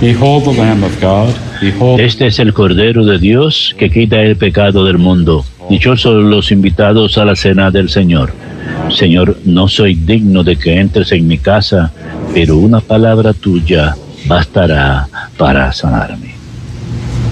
Behold the Lamb of God. Behold. Este es el Cordero de Dios que quita el pecado del mundo. Dichosos los invitados a la cena del Señor. Señor, no soy digno de que entres en mi casa, pero una palabra tuya bastará para sanarme.